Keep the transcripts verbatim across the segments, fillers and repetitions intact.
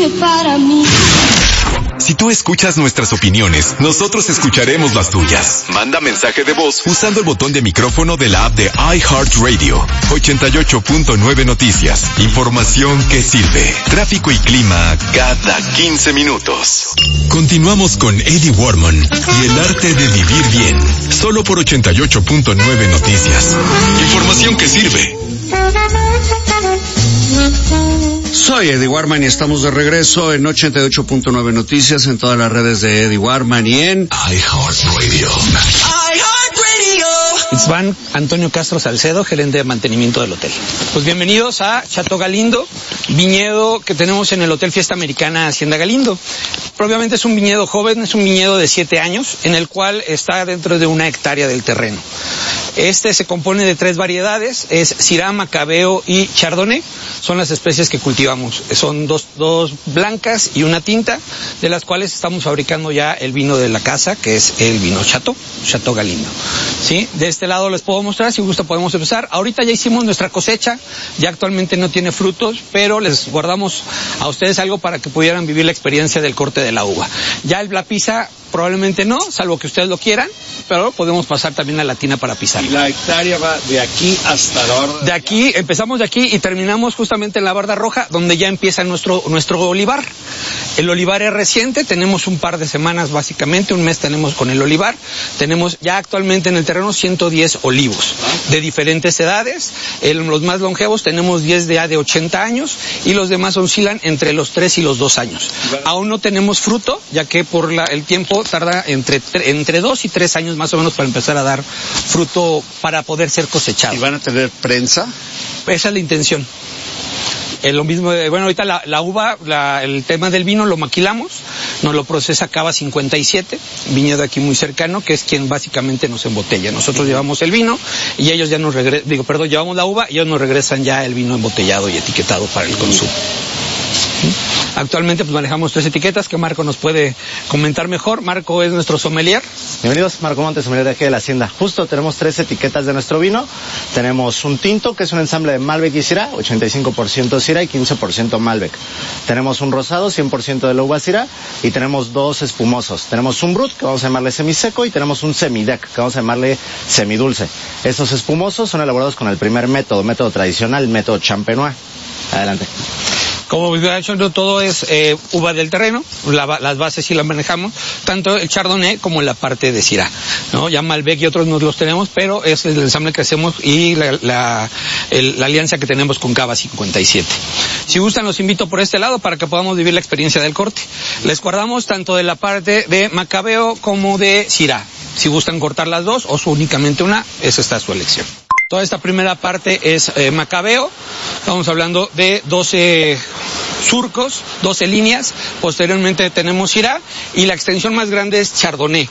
para mí. Si tú escuchas nuestras opiniones, nosotros escucharemos las tuyas. Manda mensaje de voz usando el botón de micrófono de la app de iHeartRadio. ochenta y ocho punto nueve Noticias. Información que sirve. Tráfico y clima cada quince minutos. Continuamos con Eddie Warman y el arte de vivir bien. Solo por ochenta y ocho punto nueve Noticias. Información que sirve. Soy Eddie Warman y estamos de regreso en ochenta y ocho punto nueve Noticias, en todas las redes de Eddie Warman y en iHeartRadio. iHeartRadio. Itzván Antonio Castro Salcedo, gerente de mantenimiento del hotel. Pues bienvenidos a Chateau Galindo, viñedo que tenemos en el Hotel Fiesta Americana Hacienda Galindo. Propiamente es un viñedo joven, es un viñedo de siete años, en el cual está dentro de una hectárea del terreno. Este se compone de tres variedades, es Syrah, Macabeo y Chardonnay. Son las especies que cultivamos. Son dos, dos blancas y una tinta, de las cuales estamos fabricando ya el vino de la casa, que es el vino Chateau, Chateau Galindo. ¿Sí? De este lado les puedo mostrar, si gusta podemos empezar. Ahorita ya hicimos nuestra cosecha, ya actualmente no tiene frutos, pero les guardamos a ustedes algo para que pudieran vivir la experiencia del corte de la uva. Ya el, la pisa probablemente no, salvo que ustedes lo quieran, pero podemos pasar también a la tina para pisar. ¿Y la hectárea va de aquí hasta la barda? De aquí, empezamos de aquí y terminamos justamente en la barda roja, donde ya empieza nuestro, nuestro olivar. El olivar es reciente, tenemos un par de semanas básicamente, un mes tenemos con el olivar. Tenemos ya actualmente en el terreno ciento diez olivos de diferentes edades. En los más longevos tenemos diez de, de ochenta años y los demás oscilan entre los tres y los dos años. Aún no tenemos fruto, ya que por la, el tiempo tarda entre, entre dos y tres años más o menos para empezar a dar fruto para poder ser cosechado. ¿Y van a tener prensa? Esa es la intención. Es lo mismo, de, bueno, ahorita la, la uva, la, el tema del vino lo maquilamos, nos lo procesa Cava cincuenta y siete, viñedo aquí muy cercano, que es quien básicamente nos embotella. Nosotros llevamos el vino y ellos ya nos regresan, digo, perdón, llevamos la uva y ellos nos regresan ya el vino embotellado y etiquetado para el consumo. ¿Sí? Actualmente pues manejamos tres etiquetas que Marco nos puede comentar mejor. Marco es nuestro sommelier. Bienvenidos, Marco Montes, sommelier de aquí de la Hacienda. Justo tenemos tres etiquetas de nuestro vino. Tenemos un tinto, que es un ensamble de Malbec y Syrah, ochenta y cinco por ciento Syrah y quince por ciento Malbec. Tenemos un rosado, cien por ciento de la uva Syrah, y tenemos dos espumosos. Tenemos un brut, que vamos a llamarle semiseco, y tenemos un semidec, que vamos a llamarle semidulce. Estos espumosos son elaborados con el primer método, método tradicional, método champenois. Adelante. Como he dicho, todo es eh, uva del terreno, la, las bases sí las manejamos, tanto el Chardonnay como la parte de Syrah, ¿no? Ya Malbec y otros no los tenemos, pero es el ensamble que hacemos y la, la, el, la alianza que tenemos con Cava cincuenta y siete. Si gustan, los invito por este lado para que podamos vivir la experiencia del corte. Les guardamos tanto de la parte de Macabeo como de Syrah. Si gustan cortar las dos o únicamente una, esa está su elección. Toda esta primera parte es eh, Macabeo, estamos hablando de doce surcos, doce líneas, posteriormente tenemos Syrah y la extensión más grande es Chardonnay.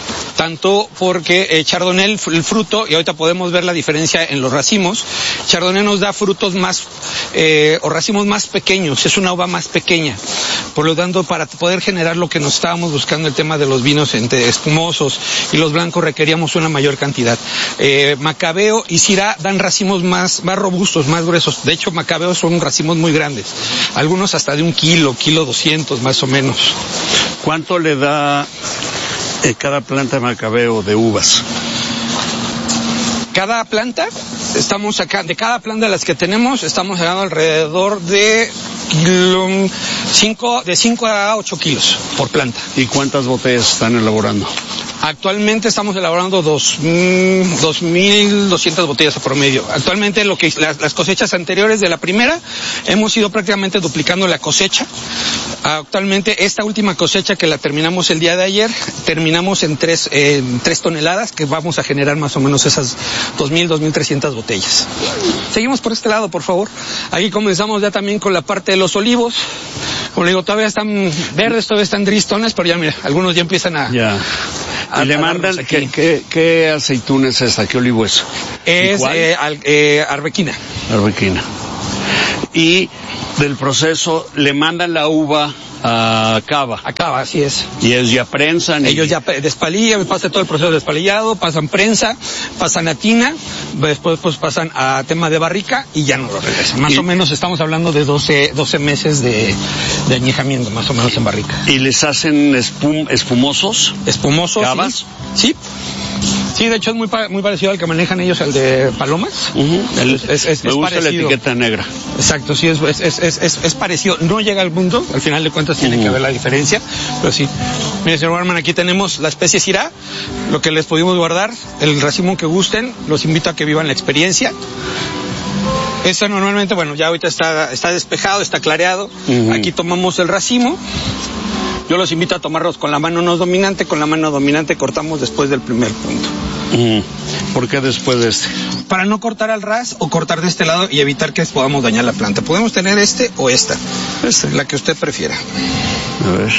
Tanto porque eh, Chardonnay, el, el fruto, y ahorita podemos ver la diferencia en los racimos, Chardonnay nos da frutos más, eh, o racimos más pequeños, es una uva más pequeña. Por lo tanto, para poder generar lo que nos estábamos buscando, el tema de los vinos entre espumosos y los blancos, requeríamos una mayor cantidad. Eh, Macabeo y Syrah dan racimos más, más robustos, más gruesos. De hecho, Macabeo son racimos muy grandes. Algunos hasta de un kilo, kilo doscientos más o menos. ¿Cuánto le da eh, cada planta de Macabeo de uvas? Cada planta, estamos acá, de cada planta de las que tenemos, estamos llegando alrededor de cinco, de cinco a ocho kilos por planta. ¿Y cuántas botellas están elaborando? Actualmente estamos elaborando dos mil doscientas botellas a promedio. Actualmente lo que las, las cosechas anteriores de la primera hemos ido prácticamente duplicando la cosecha. Actualmente esta última cosecha que la terminamos el día de ayer, terminamos en tres, eh, tres toneladas, que vamos a generar más o menos esas dos mil, dos mil trescientas botellas. Seguimos por este lado, por favor. Aquí comenzamos ya también con la parte de los olivos. Como le digo, todavía están verdes, todavía están tristones, pero ya mira, algunos ya empiezan a... Ya. Y le mandan, ¿qué, qué, ¿qué aceituna es esta? ¿Qué olivo es? Es eh, al, eh, arbequina. Arbequina. Y del proceso, le mandan la uva a cava. A cava, así es. Y ellos ya prensan. Ellos y... ya despalillan, pasa todo el proceso de despalillado, pasan prensa, pasan a tina, después pues pasan a tema de barrica y ya no lo regresan. Más y... o menos estamos hablando de doce, doce meses de, de añejamiento, más o menos en barrica. ¿Y les hacen espum, espumosos? Espumosos, ¿Cavas? Sí. sí. Sí, de hecho es muy pa- muy parecido al que manejan ellos, el de Palomas. Uh-huh. El, es, es, Me es gusta parecido. La etiqueta negra. Exacto, sí, es, es, es, es, es parecido. No llega al punto, al final de cuentas tiene uh-huh. que haber la diferencia, pero sí. Mire, señor Barman, aquí tenemos la especie Syrah, lo que les pudimos guardar, el racimo que gusten, los invito a que vivan la experiencia. Esto normalmente, bueno, ya ahorita está, está despejado, está clareado. Uh-huh. Aquí tomamos el racimo. Yo los invito a tomarlos con la mano no dominante, con la mano dominante cortamos después del primer punto. Mm. ¿Por qué después de este? Para no cortar al ras o cortar de este lado y evitar que podamos dañar la planta. Podemos tener este o esta, este, la que usted prefiera. A ver.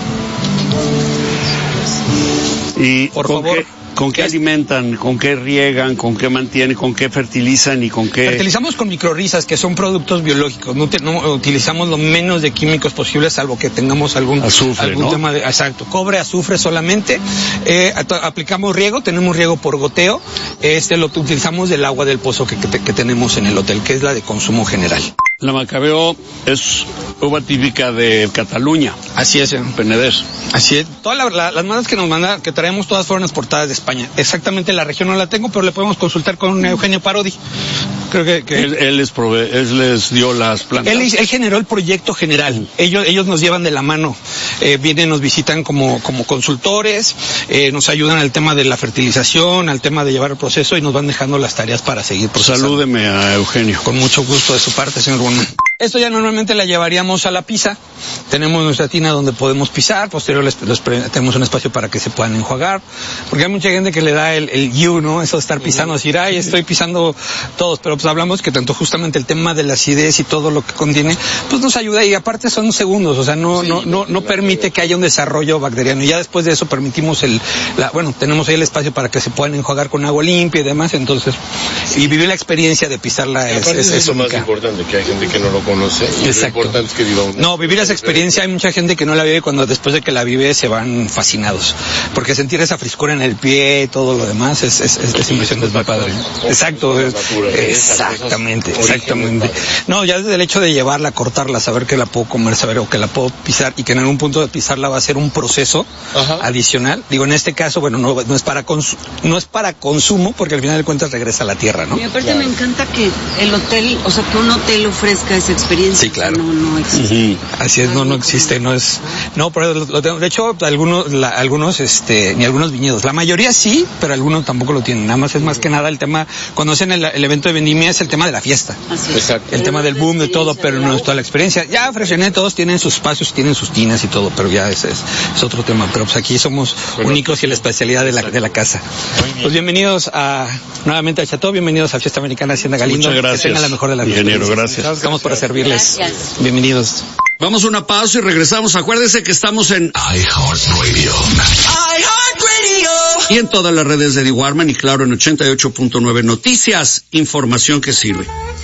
Y por ¿con favor. Qué, ¿Con qué alimentan? ¿Con qué riegan? ¿Con qué mantienen? ¿Con qué fertilizan? ¿Y con qué...? Fertilizamos con microrrizas, que son productos biológicos. No, te, no utilizamos lo menos de químicos posible, salvo que tengamos algún... Azufre, algún ¿no? tema de... Exacto. Cobre, azufre solamente. Eh, aplicamos riego, tenemos riego por goteo. Este lo utilizamos del agua del pozo que, que, que tenemos en el hotel, que es la de consumo general. La Macabeo es uva típica de Cataluña. Así es, señor. Penedès. Así es. Todas la, la, las madas que nos mandan, que traemos, todas fueron exportadas de España. Exactamente la región no la tengo, pero le podemos consultar con Eugenio Parodi. Creo que... que... Él, él, les prove, él les dio las plantas. Él, él generó el proyecto general. Ellos, ellos nos llevan de la mano. Eh, vienen, nos visitan como, como consultores, eh, nos ayudan al tema de la fertilización, al tema de llevar el proceso y nos van dejando las tareas para seguir procesando. Salúdeme a Eugenio. Con mucho gusto de su parte, señor Borman. Esto ya normalmente la llevaríamos a la pisa. Tenemos nuestra tina donde podemos pisar. Posterior les, les, tenemos un espacio para que se puedan enjuagar. Porque hay mucha gente que le da el, el you, ¿no? Eso de estar pisando, decir, ay, estoy pisando todos. Pero pues hablamos que tanto justamente el tema de la acidez y todo lo que contiene, pues nos ayuda. Y aparte son segundos, o sea, no, sí, no, no, no permite que haya un desarrollo bacteriano. Y ya después de eso permitimos el, la, bueno, tenemos ahí el espacio para que se puedan enjuagar con agua limpia y demás. Entonces, y vivir la experiencia de pisarla es, es, es lo más importante, que hay gente que no lo conoce. Exacto. Lo importante es que viva un... No, vivir esa experiencia, hay mucha gente que no la vive, cuando después de que la vive se van fascinados. Porque sentir esa frescura en el pie y todo lo demás es, es, es, es impresionante, es muy padre. Exacto, es, exactamente, exactamente. No, ya desde el hecho de llevarla, cortarla, saber que la puedo comer, saber o que la puedo pisar y que en algún punto de pisarla va a ser un proceso Ajá. adicional. Digo, en este caso, bueno, no, no es para consu- no es para consumo, porque al final de cuentas regresa a la tierra, ¿no? Y aparte claro. me encanta que el hotel, o sea, que un hotel ofrezca esa experiencia. Sí, claro. No, no existe. Uh-huh. Así es, no, no existe, no es, no, pero lo, lo tengo, de hecho, algunos, la, algunos, este, ni algunos viñedos, la mayoría sí, pero algunos tampoco lo tienen, nada más es más que nada el tema, cuando hacen el, el evento de vendimia es el tema de la fiesta. Así es. Exacto. El tema del boom, de todo, pero no es toda la experiencia. Ya Freixenet todos tienen sus espacios, tienen sus tinas y todo, pero ya es, es, es otro tema, pero pues aquí somos bueno, únicos y la especialidad de la, de la casa. Bien. Pues bienvenidos a, nuevamente a Chateau, bienvenidos a Fiesta Americana Hacienda Galindo. Muchas gracias. Que tengan la mejor de las Ingeniero, gracias. Estamos para servirles. Gracias. Bienvenidos. Vamos a una pausa y regresamos. Acuérdense que estamos en iHeartRadio. iHeartRadio. Y en todas las redes de Eddie Warman y claro en ochenta y ocho punto nueve Noticias, información que sirve.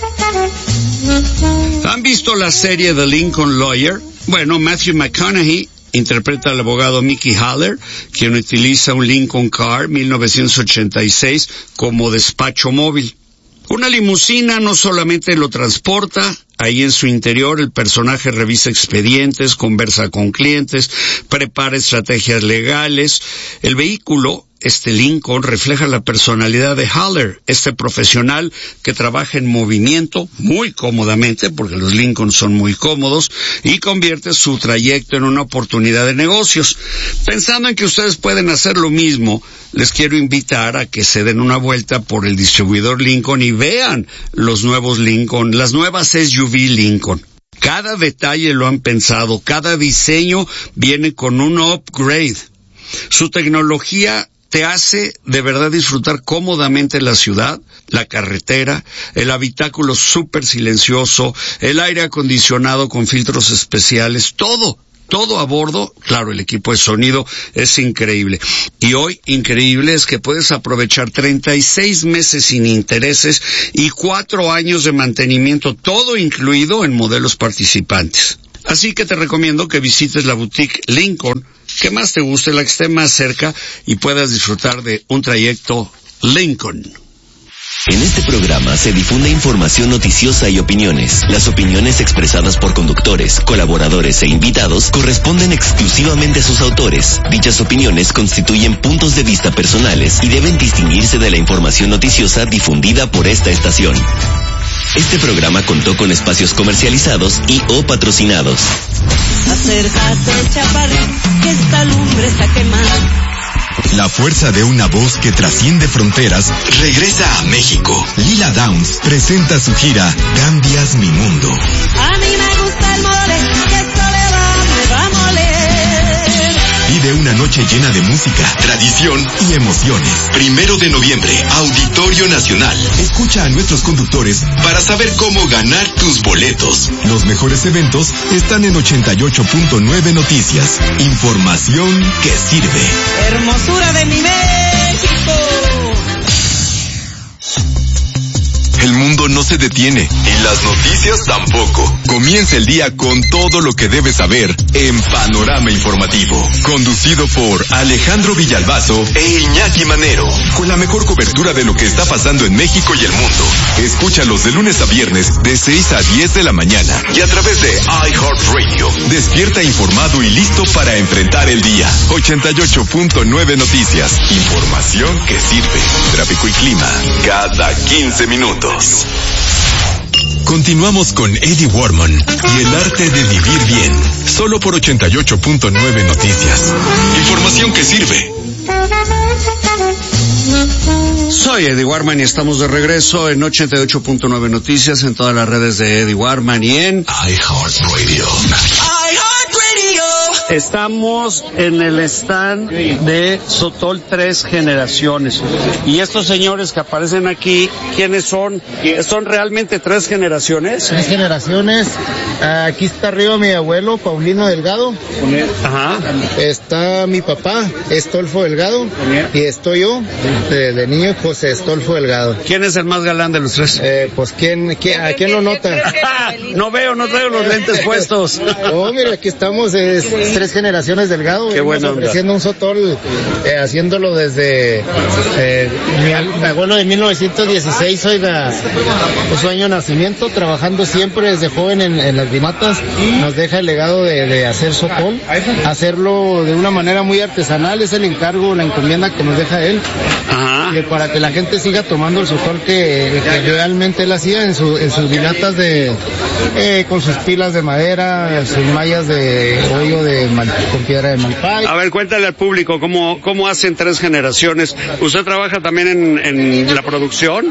¿Han visto la serie The Lincoln Lawyer? Bueno, Matthew McConaughey interpreta al abogado Mickey Haller, quien utiliza un Lincoln Car mil novecientos ochenta y seis como despacho móvil. Una limusina no solamente lo transporta, ahí en su interior el personaje revisa expedientes, conversa con clientes, prepara estrategias legales. El vehículo, este Lincoln, refleja la personalidad de Haller, este profesional que trabaja en movimiento muy cómodamente, porque los Lincoln son muy cómodos, y convierte su trayecto en una oportunidad de negocios. Pensando en que ustedes pueden hacer lo mismo, les quiero invitar a que se den una vuelta por el distribuidor Lincoln y vean los nuevos Lincoln, las nuevas S U V Lincoln. Cada detalle lo han pensado, cada diseño viene con un upgrade. Su tecnología te hace de verdad disfrutar cómodamente la ciudad, la carretera, el habitáculo súper silencioso, el aire acondicionado con filtros especiales, todo. Todo a bordo, claro, el equipo de sonido es increíble. Y hoy, increíble es que puedes aprovechar treinta y seis meses sin intereses y cuatro años de mantenimiento, todo incluido en modelos participantes. Así que te recomiendo que visites la boutique Lincoln, que más te guste, la que esté más cerca, y puedas disfrutar de un trayecto Lincoln. En este programa se difunde información noticiosa y opiniones. Las opiniones expresadas por conductores, colaboradores e invitados corresponden exclusivamente a sus autores. Dichas opiniones constituyen puntos de vista personales y deben distinguirse de la información noticiosa difundida por esta estación. Este programa contó con espacios comercializados y o patrocinados. Acércate, chaparrín, que esta lumbre está quemando. La fuerza de una voz que trasciende fronteras regresa a México. Lila Downs presenta su gira Cambias mi mundo. A mí me gusta el mole, que soledad me va a moler. Vive una noche llena de música, tradición y emociones. Primero de noviembre, Auditorio Nacional. Escucha a nuestros conductores para saber cómo ganar tus boletos. Los mejores eventos están en ochenta y ocho punto nueve Noticias. Información que sirve. Hermosura de mi México. El mundo no se detiene y las noticias tampoco. Comienza el día con todo lo que debes saber en Panorama Informativo. Conducido por Alejandro Villalbazo e Iñaki Manero. Con la mejor cobertura de lo que está pasando en México y el mundo. Escúchalos de lunes a viernes de seis a diez de la mañana. Y a través de iHeartRadio. Despierta informado y listo para enfrentar el día. ochenta y ocho punto nueve Noticias. Información que sirve. Tráfico y clima cada quince minutos. Continuamos con Eddie Warman y el arte de vivir bien. Solo por ochenta y ocho punto nueve Noticias. Información que sirve. Soy Eddie Warman y estamos de regreso en ochenta y ocho punto nueve Noticias, en todas las redes de Eddie Warman y en iHeartRadio. Estamos en el stand de Sotol Tres Generaciones. Y estos señores que aparecen aquí, ¿quiénes son? ¿Son realmente tres generaciones? Tres generaciones. Aquí está arriba mi abuelo, Paulino Delgado. Ajá. Está mi papá, Estolfo Delgado. Y estoy yo, de, de niño, José Estolfo Delgado. ¿Quién es el más galán de los tres? Eh, pues, ¿quién, quién, ¿a quién lo nota? No veo, no traigo los lentes puestos. Oh, mira, aquí estamos, es Tres Generaciones Delgado. Qué bueno. Ofreciendo un Sotol, eh, haciéndolo desde eh, mi, mi abuelo de mil novecientos dieciséis, oiga, pues su año de nacimiento, trabajando siempre desde joven en, en las vinatas, nos deja el legado de, de hacer Sotol, hacerlo de una manera muy artesanal, es el encargo, la encomienda que nos deja él. Ajá. Que para que la gente siga tomando el Sotol que, que realmente él hacía en, su, en sus vinatas de, eh, con sus pilas de madera, sus mallas de hoyo de mal, con piedra de malpay. A ver, cuéntale al público cómo, cómo hacen Tres Generaciones. ¿Usted trabaja también en, en la producción?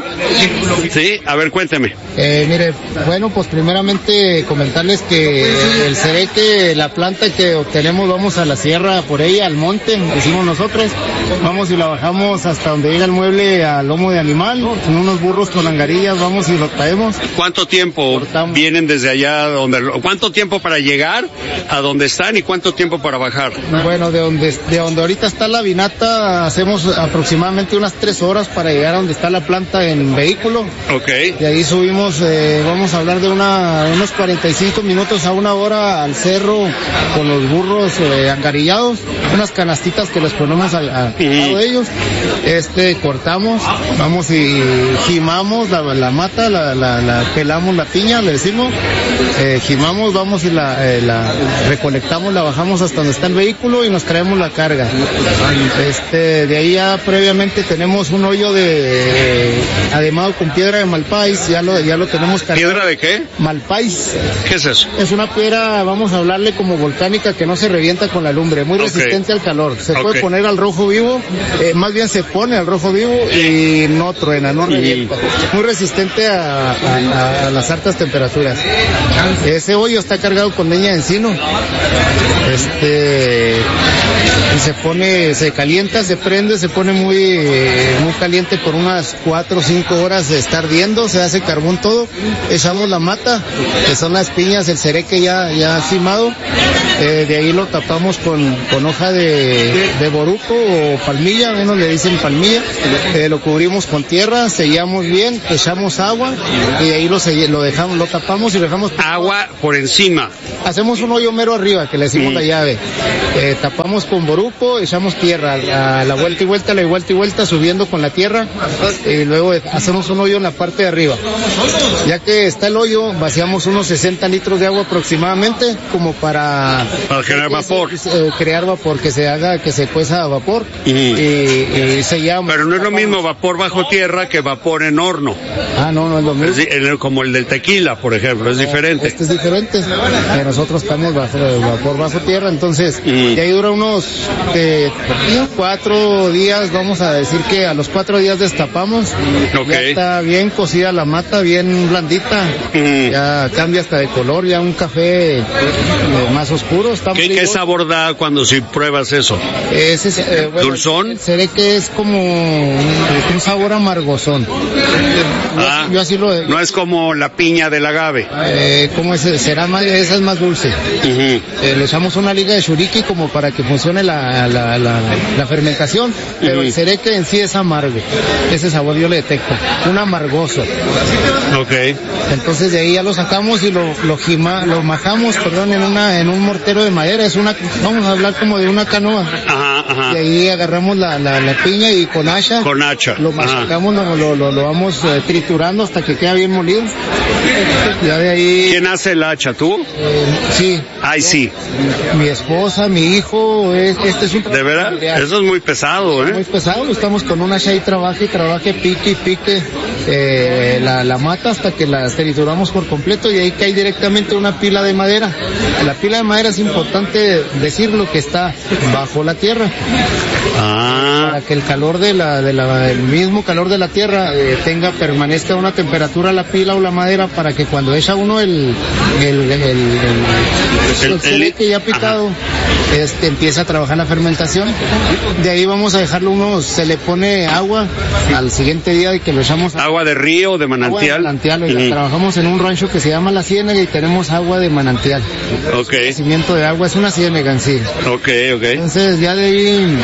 Sí, a ver, cuénteme. Eh, mire, bueno, pues primeramente comentarles que el cereque, la planta que obtenemos, vamos a la sierra por ella, al monte, decimos nosotros, vamos y la bajamos hasta donde llega el mueble a lomo de animal, con unos burros con angarillas, vamos y lo traemos. ¿Cuánto tiempo cortamos. Vienen desde allá? Donde, ¿Cuánto tiempo para llegar a donde están y cuánto tiempo para bajar? Bueno, de donde, de donde ahorita está la vinata, hacemos aproximadamente unas tres horas para llegar a donde está la planta en vehículo. Ok. De ahí subimos, eh, vamos a hablar de una, unos cuarenta y cinco minutos a una hora al cerro con los burros eh, angarillados, unas canastitas que les ponemos al, al lado de ellos. Este, cortamos, vamos y jimamos la, la mata, la, la, la pelamos la piña, le decimos, eh, jimamos, vamos y la, eh, la recolectamos, la bajamos hasta donde está el vehículo y nos traemos la carga. Este, de ahí ya previamente tenemos un hoyo de, eh, ademado con piedra de malpais, ya lo, ya lo tenemos cargado. ¿Piedra de qué? Malpais. ¿Qué es eso? Es una piedra, vamos a hablarle como volcánica, que no se revienta con la lumbre, muy okay. resistente al calor. Se okay. puede poner al rojo vivo, eh, más bien se pone al rojo vivo y no truena, no revienta. Muy resistente a, a, a las altas temperaturas. Ese hoyo está cargado con leña de encino. Este, y se pone, se calienta, se prende, se pone muy, muy caliente por unas cuatro o cinco horas de estar ardiendo, se hace carbón todo, echamos la mata, que son las piñas, el cereque ya, ya cimado, eh, de ahí lo tapamos con, con hoja de, de boruco o palmilla, menos le dicen palmilla, eh, lo cubrimos con tierra, sellamos bien, echamos agua y ahí lo, sell- lo dejamos, lo tapamos y lo dejamos. Agua por encima. Hacemos un hoyo mero arriba, que le decimos mm. la llave. Eh, tapamos con borupo, echamos tierra a la vuelta y vuelta, la vuelta y vuelta, subiendo con la tierra, y luego hacemos un hoyo en la parte de arriba. Ya que está el hoyo, vaciamos unos sesenta litros de agua aproximadamente, como para... Para generar vapor. Se, eh, crear vapor, que se haga, que se cueza a vapor, mm. y, y sellamos. Pero no es lo mismo vapor bajo tierra que vapor en horno. Ah, no, no es lo mismo. Es, el, como el del tequila, por ejemplo, es no, diferente. Este es diferente. Eh, nosotros estamos bajo vapor bajo tierra, entonces, mm. y ahí dura unos eh, cuatro días, vamos a decir que a los cuatro días destapamos. Okay. Ya está bien cocida la mata, bien blandita. Mm. Ya cambia hasta de color, ya un café eh, más oscuro. Está ¿Qué, ¿Qué sabor da cuando si pruebas eso? Ese, eh, bueno, ¿Dulzón? Seré que es como un, un sabor amargosón. Ah, yo así lo, no es como la piña del agave. Eh, ¿Cómo es? Será más, esa es más dulce. Uh-huh. Eh, le echamos una liga de shuriki como para que funcione la, la, la, la fermentación, pero uh-huh. el cereque en sí es amargo. Ese sabor yo le detecto, un amargoso. Okay. Entonces de ahí ya lo sacamos y lo, lo, gima, lo majamos, perdón, en una, en un mortero de madera. Es una, vamos a hablar como de una canoa. Ajá, ajá. Y ahí agarramos la, la, la piña y con hacha. Con hacha. Lo machacamos, lo, lo, lo, lo vamos eh, triturando hasta que queda bien molido. Ya de ahí. ¿Quién hace el hacha, tú? Eh, sí. Ay, sí. Mi, mi esposa, mi hijo, es, este es un... ¿De verdad? Familiar. Eso es muy pesado, ¿eh? Muy pesado, estamos con una hacha y trabaje y trabaje, pique y pique eh, la, la mata hasta que la trituramos por completo y ahí cae directamente una pila de madera. La pila de madera es importante decirlo que está bajo la tierra. Ah. Para que el calor de la, de la, el mismo calor de la tierra eh, tenga, permanezca a una temperatura la pila o la madera para que cuando echa uno el, el, el, el, el, el cereque ya picado, este, empieza a trabajar la fermentación. De ahí vamos a dejarlo unos, se le pone agua al siguiente día de que lo echamos. ¿Agua de río, de manantial? Agua de manantial, mm. Trabajamos en un rancho que se llama La Ciénaga y tenemos agua de manantial. Ok. El crecimiento de agua es una ciénaga en sí. Ok, ok. Entonces ya de ahí...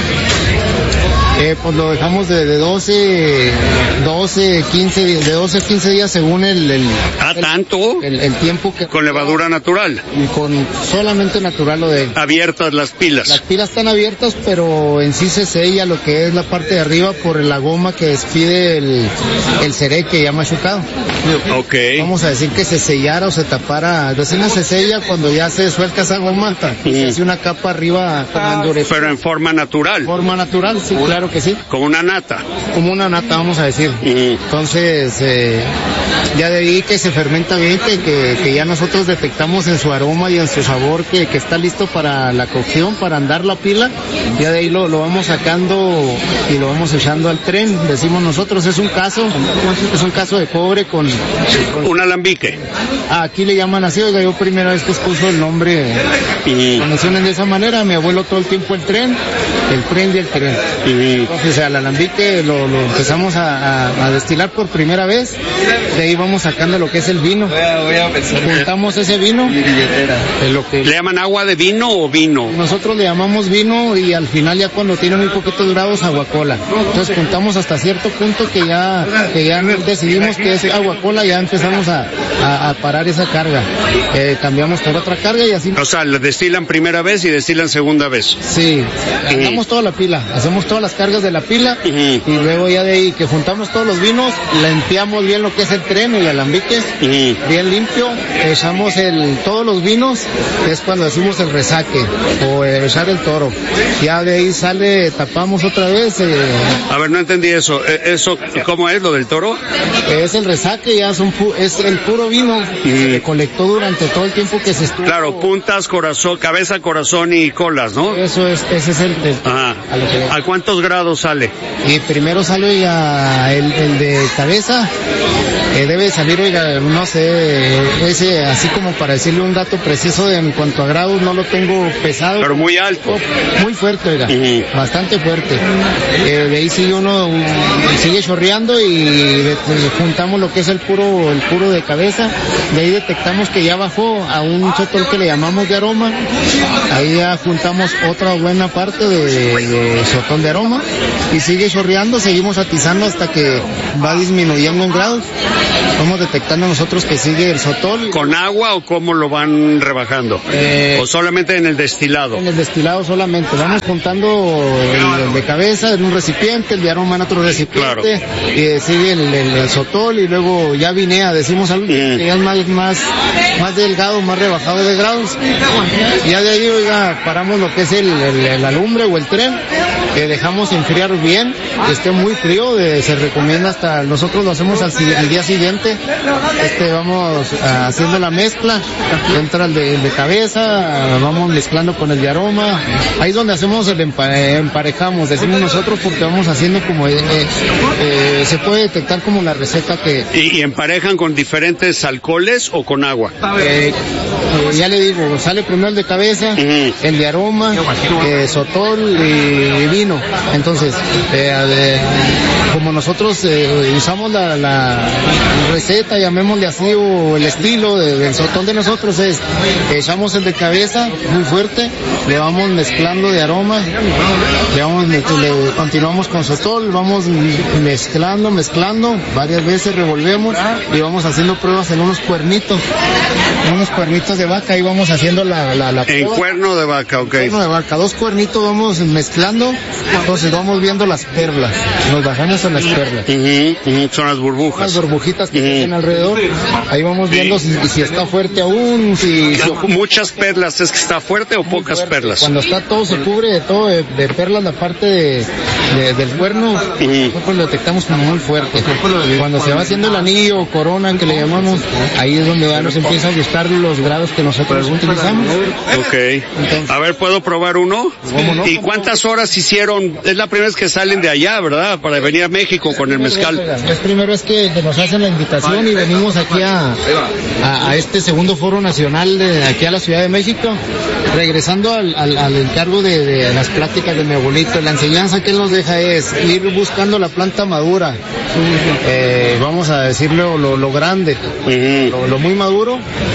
Eh, pues lo dejamos de, de doce, doce, quince, de doce a quince días según el... el ah, el, ¿tanto? El, el tiempo que... ¿Con levadura natural? Y con solamente natural lo de... Abiertas las pilas. Las pilas están abiertas, pero en sí se sella lo que es la parte de arriba por la goma que despide el, el cereque ya machucado. Ok. Vamos a decir que se sellara o se tapara. Recién se sella cuando ya se suelta esa goma, mm. se hace una capa arriba como endurecida. Pero en forma natural. Forma natural, sí, claro que sí. Como una nata. Como una nata, vamos a decir. Mm. Entonces, eh, ya de ahí que se fermenta bien, que, que, que ya nosotros detectamos en su aroma y en su sabor que, que está listo para la cocción, para andar la pila. Ya de ahí lo, lo vamos sacando y lo vamos echando al tren, decimos nosotros. Es un caso, es un caso de cobre con... con... Un alambique. Ah, aquí le llaman así, oiga, yo primera vez que escucho el nombre, mm. lo mencionan de esa manera. Mi abuelo todo el tiempo el tren, el tren y el tren. Mm. Entonces al alambique lo, lo empezamos a, a, a destilar por primera vez, de ahí vamos sacando lo que es el vino. Voy a, voy a juntamos ese vino. Lo que... ¿Le llaman agua de vino o vino? Nosotros le llamamos vino y al final ya cuando tiene muy poquito durados aguacola. Entonces juntamos hasta cierto punto que ya, que ya decidimos que es aguacola, ya empezamos a, a, a parar esa carga. Eh, cambiamos por otra carga y así. O sea, le destilan primera vez y destilan segunda vez. Sí, hacemos toda la pila, hacemos todas las cargas de la pila uh-huh. y luego ya de ahí que juntamos todos los vinos, limpiamos bien lo que es el tren y el alambique, uh-huh. bien limpio, echamos el, todos los vinos, que es cuando decimos el resaque o el echar el toro. Ya de ahí sale, tapamos otra vez. Eh, A ver, no entendí eso. ¿Eso cómo es lo del toro? Es el resaque, ya es, un pu- es el puro vino uh-huh. que se colectó durante todo el tiempo que se estuvo. Claro, puntas, corazón, cabeza, corazón y colas, ¿no? Eso es, ese es el... el Ajá. A, lo que... ¿A cuántos grados sale? Y primero sale ya el, el de cabeza, eh, debe salir, oiga, no sé, ese, así como para decirle un dato preciso de, en cuanto a grados, no lo tengo pesado. Pero muy alto. Muy fuerte, oiga, uh-huh. Bastante fuerte. Eh, de ahí sigue uno, um, sigue chorreando y de, de, juntamos lo que es el puro, el puro de cabeza. De ahí detectamos que ya bajó a un sotol que le llamamos de aroma. Ahí ya juntamos otra buena parte de, de sotol de aroma y sigue chorreando, seguimos atizando hasta que va disminuyendo en grados. Vamos detectando nosotros que sigue el sotol. ¿Con agua o cómo lo van rebajando? Eh, ¿O solamente en el destilado? En el destilado solamente. Vamos juntando el, el de cabeza en un recipiente, el de aroma en otro recipiente. Claro. Eh, sigue el, el, el sotol y luego ya vinea, decimos algo mm. que ya es más, más, más delgado, más rebajado de grados. Y ya de ahí, oiga, paramos lo que es el, el, la lumbre o el tren, que dejamos enfriar bien, que esté muy frío, de, se recomienda hasta, nosotros lo hacemos al, al día siguiente, este, vamos a, haciendo la mezcla, entra el de, el de cabeza, vamos mezclando con el de aroma, ahí es donde hacemos el empa- emparejamos, decimos nosotros, porque vamos haciendo como, eh, eh, se puede detectar como la receta que... ¿Y, y emparejan con diferentes alcoholes o con agua? Eh, eh, ya le digo, sale primero el de cabeza, uh-huh. el de aroma, eh, sotol y, y vino. Entonces, eh, eh, como nosotros eh, usamos la, la receta, llamémosle así, o el estilo de, del sotol de nosotros es, echamos el de cabeza muy fuerte, le vamos mezclando de aroma, le, vamos, le continuamos con sotol, vamos mezclando, mezclando, varias veces revolvemos y vamos haciendo pruebas en unos cuernitos, en unos cuernitos de vaca, y vamos haciendo la, la, la prueba. En cuerno de vaca, ok. Cuerno de vaca, dos cuernitos vamos mezclando, entonces vamos viendo las perlas, nos bajamos en las perlas. Uh-huh, uh-huh. Son las burbujas. Las burbujitas que uh-huh. tienen alrededor, ahí vamos viendo si, si está fuerte aún, si... si Muchas perlas, ¿es que está fuerte o pocas fuerte. perlas? Cuando está todo, se cubre de todo, de, de perlas la parte de, de, del cuerno, uh-huh. nosotros lo detectamos como muy fuerte. Cuando se va haciendo el anillo o corona, que le llamamos, ahí es donde ya nos empieza a gustar los grados que nosotros utilizamos. Ok. Entonces, a ver, ¿puedo probar uno? ¿Cómo no? ¿Y cuántas horas hicieron? Es la primera vez que salen de allá, ¿verdad? Para venir a México con el mezcal. Es primera vez que, que nos hacen la invitación y venimos aquí a, a, a este segundo foro nacional de aquí a la Ciudad de México, regresando al, al, al encargo de, de las pláticas de mi abuelito. La enseñanza que él nos deja es ir buscando la planta madura, eh, vamos a decirlo lo, lo grande, lo, lo muy maduro,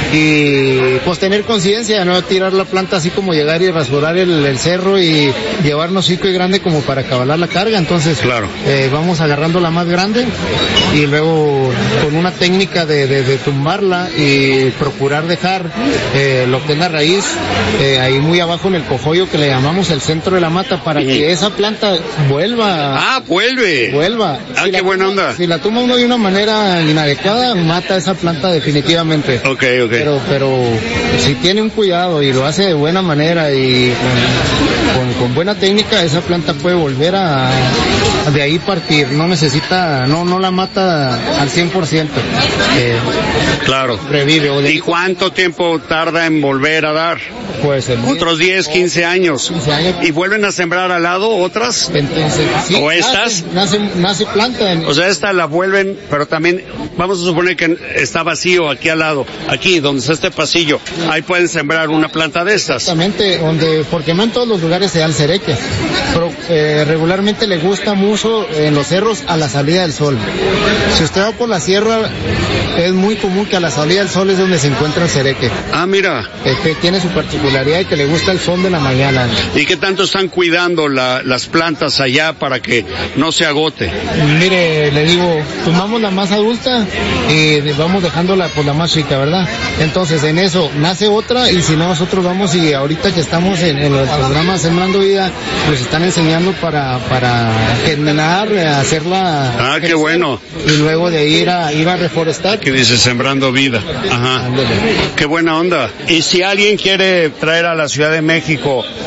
y pues tener conciencia, no tirar la planta así como llegar y rasurar el, el cerro y llevarnos chico y grande como para cabalar la carga. Entonces claro. eh, vamos agarrando la más grande y luego con una técnica de, de, de tumbarla y procurar dejar eh, lo que es la raíz eh, ahí muy abajo en el cojollo, que le llamamos el centro de la mata, para uh-huh. que esa planta vuelva. Ah, vuelve. Vuelva. Ah, si qué buena toma, onda. Si la toma uno de una manera inadecuada, mata esa planta definitivamente. Ok, ok. Pero, pero si tiene un cuidado y lo hace de buena manera y con, con, con buena técnica, esa planta puede volver a, a de ahí partir. No necesita, no, no la mata al cien por ciento. Eh, claro. Revive. O de ¿Y cuánto tiempo tarda en volver a dar? Pues el otros diez, quince años. quince años. ¿Y vuelven a sembrar al lado otras? Entonces, sí, ¿O estas? Nace, nace, nace planta. En... O sea, esta la vuelven, pero también, vamos a suponer que está vacío aquí al lado, aquí, donde está este pasillo, ahí pueden sembrar una planta de estas. Exactamente, donde, porque no en todos los lugares se da el cereque, pero eh, regularmente le gusta mucho en los cerros a la salida del sol. Si usted va por la sierra, es muy común que a la salida del sol es donde se encuentra el cereque. Ah, mira. Este tiene su particularidad y que le gusta el sol de la mañana. ¿Y qué tanto están cuidando la, las plantas allá para que no se agote? Mire, le digo, tomamos la más adulta y vamos dejándola por la más chica, ¿verdad? Entonces en eso nace otra, y si no, nosotros vamos, y ahorita que estamos en, en el programa Sembrando Vida, nos están enseñando para, para germinar, hacerla. Ah, crecer, qué bueno. Y luego de ir a, ir a reforestar. Que dice Sembrando Vida. Ajá. Ándale. Qué buena onda. Y si alguien quiere traer a la Ciudad de México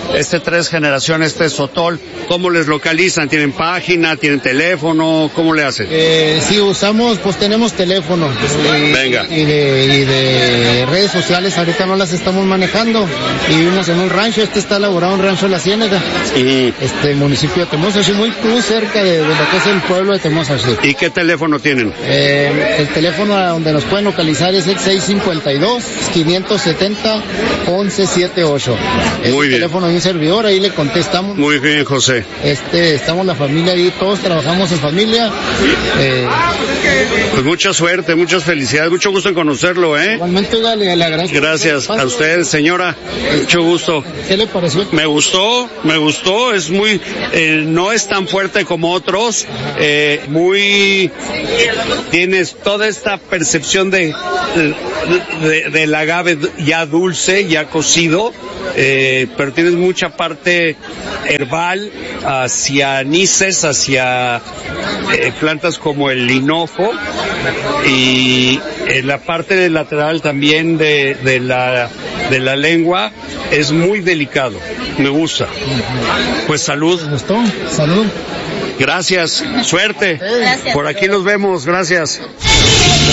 este tres generación, este Sotol, ¿cómo les localizan? ¿Tienen página? ¿Tienen teléfono? ¿Cómo le hacen? Eh, sí, usamos, pues tenemos teléfono. Y, Venga. Y de, y de redes sociales ahorita no las estamos manejando. Y vivimos en un rancho, este está elaborado en Rancho La Ciénega, Uh-huh. este municipio de Temozashi, muy, muy cerca de, de lo que es el pueblo de Temozashi. ¿Y qué teléfono tienen? Eh, el teléfono a donde nos pueden localizar es el seis cinco dos, cinco siete cero, once setenta y ocho. Es Muy el bien. teléfono de un servidor, ahí le contestamos. Muy bien, José. Este, estamos la familia ahí, todos trabajamos en familia. Eh, Pues mucha suerte, muchas felicidades, mucho gusto en conocerlo, ¿eh? igualmente, oiga, le, le agradezco. Gracias a usted, señora. Mucho gusto. ¿Qué le pareció? Me gustó, me gustó, es muy, eh, no es tan fuerte como otros, eh, muy, tienes toda esta percepción de, de, de- del agave ya dulce, ya cocido, eh, pero tienes mucha parte herbal hacia anises, hacia eh, plantas como el linojo, y en la parte lateral también de, de la de la lengua es muy delicado, me gusta. Pues salud. ¿Me gustó? Salud. Gracias, suerte. Gracias. Por aquí nos vemos, gracias.